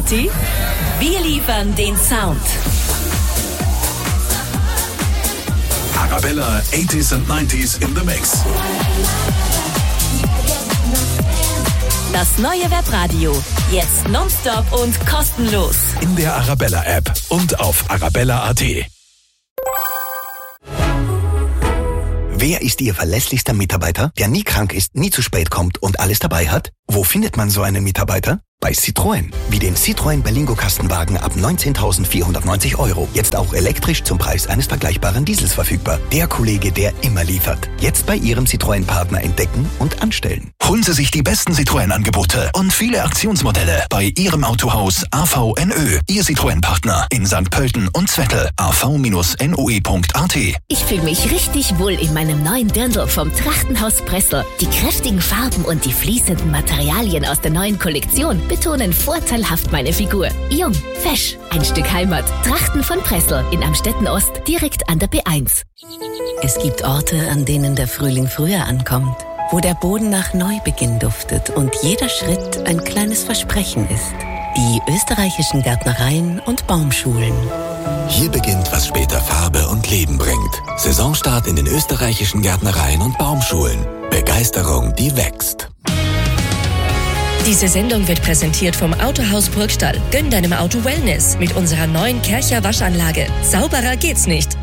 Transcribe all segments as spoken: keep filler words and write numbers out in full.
Party? Wir liefern den Sound. Arabella eighties and nineties in the Mix. Das neue Webradio. Jetzt nonstop und kostenlos. In der Arabella App und auf arabella punkt at. Wer ist Ihr verlässlichster Mitarbeiter, der nie krank ist, nie zu spät kommt und alles dabei hat? Wo findet man so einen Mitarbeiter? Bei Citroën. Wie den Citroën Berlingo Kastenwagen ab neunzehntausendvierhundertneunzig Euro. Jetzt auch elektrisch zum Preis eines vergleichbaren Diesels verfügbar. Der Kollege, der immer liefert. Jetzt bei Ihrem Citroën-Partner entdecken und anstellen. Holen Sie sich die besten Citroën-Angebote und viele Aktionsmodelle bei Ihrem Autohaus A V N Ö. Ihr Citroën-Partner in Sankt Pölten und Zwettl. a v Bindestrich n o e punkt a t. Ich fühle mich richtig wohl in meinem neuen Dirndl vom Trachtenhaus Pressel. Die kräftigen Farben und die fließenden Materialien aus der neuen Kollektion betonen vorteilhaft meine Figur. Jung, fesch, ein Stück Heimat. Trachten von Pressel in Amstetten Ost, direkt an der B eins. Es gibt Orte, an denen der Frühling früher ankommt, wo der Boden nach Neubeginn duftet und jeder Schritt ein kleines Versprechen ist. Die österreichischen Gärtnereien und Baumschulen. Hier beginnt, was später Farbe und Leben bringt. Saisonstart in den österreichischen Gärtnereien und Baumschulen. Begeisterung, die wächst. Diese Sendung wird präsentiert vom Autohaus Burgstall. Gönn deinem Auto Wellness mit unserer neuen Kercher Waschanlage. Sauberer geht's nicht.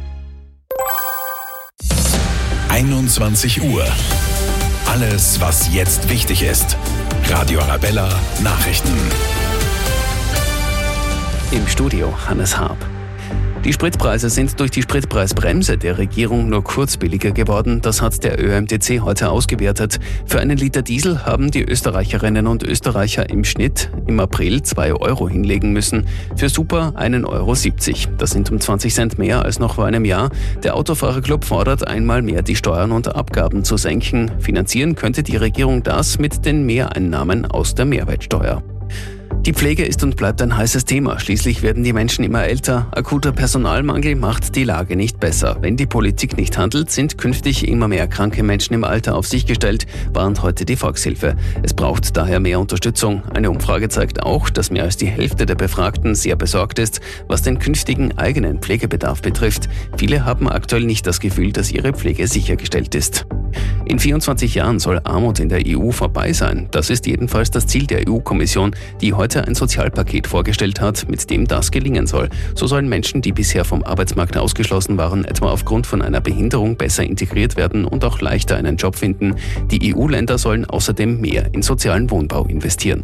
einundzwanzig Uhr. Alles, was jetzt wichtig ist. Radio Arabella Nachrichten. Im Studio Hannes Haab. Die Spritpreise sind durch die Spritpreisbremse der Regierung nur kurz billiger geworden. Das hat der Ö M T C heute ausgewertet. Für einen Liter Diesel haben die Österreicherinnen und Österreicher im Schnitt im April zwei Euro hinlegen müssen. Für Super einen Euro siebzig. Das sind um zwanzig Cent mehr als noch vor einem Jahr. Der Autofahrerclub fordert einmal mehr, die Steuern und Abgaben zu senken. Finanzieren könnte die Regierung das mit den Mehreinnahmen aus der Mehrwertsteuer. Die Pflege ist und bleibt ein heißes Thema. Schließlich werden die Menschen immer älter. Akuter Personalmangel macht die Lage nicht besser. Wenn die Politik nicht handelt, sind künftig immer mehr kranke Menschen im Alter auf sich gestellt, warnt heute die Volkshilfe. Es braucht daher mehr Unterstützung. Eine Umfrage zeigt auch, dass mehr als die Hälfte der Befragten sehr besorgt ist, was den künftigen eigenen Pflegebedarf betrifft. Viele haben aktuell nicht das Gefühl, dass ihre Pflege sichergestellt ist. In vierundzwanzig Jahren soll Armut in der E U vorbei sein. Das ist jedenfalls das Ziel der E U-Kommission, die heute ein Sozialpaket vorgestellt hat, mit dem das gelingen soll. So sollen Menschen, die bisher vom Arbeitsmarkt ausgeschlossen waren, etwa aufgrund von einer Behinderung besser integriert werden und auch leichter einen Job finden. Die E U-Länder sollen außerdem mehr in sozialen Wohnbau investieren.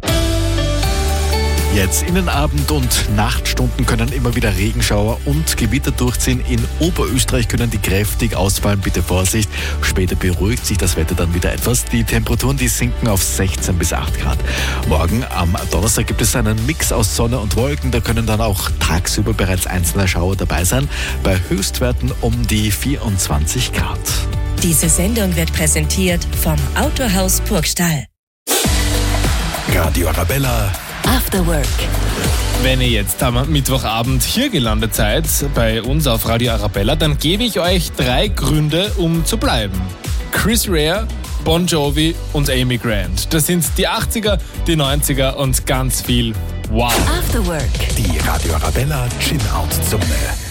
Jetzt in den Abend- und Nachtstunden können immer wieder Regenschauer und Gewitter durchziehen. In Oberösterreich können die kräftig ausfallen. Bitte Vorsicht. Später beruhigt sich das Wetter dann wieder etwas. Die Temperaturen, die sinken auf sechzehn bis acht Grad. Morgen am Donnerstag gibt es einen Mix aus Sonne und Wolken. Da können dann auch tagsüber bereits einzelne Schauer dabei sein. Bei Höchstwerten um die vierundzwanzig Grad. Diese Sendung wird präsentiert vom Autohaus Burgstall. Radio Arabella After Work. Wenn ihr jetzt am Mittwochabend hier gelandet seid, bei uns auf Radio Arabella, dann gebe ich euch drei Gründe, um zu bleiben. Chris Rea, Bon Jovi und Amy Grant. Das sind die achtziger, die neunziger und ganz viel Wow. After Work. Die Radio Arabella Chill-Out-Zone.